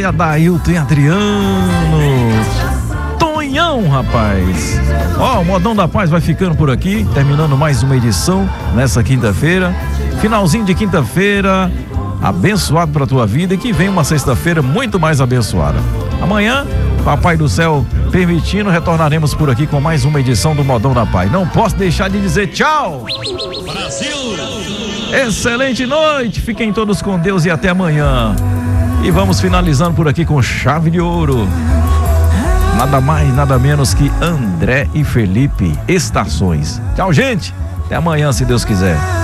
Adailton e Adriano. Tonhão, rapaz. Ó, o Modão da Paz vai ficando por aqui, terminando mais uma edição nessa quinta-feira. Finalzinho de quinta-feira, abençoado pra tua vida e que vem uma sexta-feira muito mais abençoada. Amanhã, Papai do Céu permitindo, retornaremos por aqui com mais uma edição do Modão da Paz. Não posso deixar de dizer tchau. Brasil! Excelente noite, fiquem todos com Deus e até amanhã. E vamos finalizando por aqui com chave de ouro. Nada mais, nada menos que André e Felipe, Estações. Tchau, gente. Até amanhã, se Deus quiser.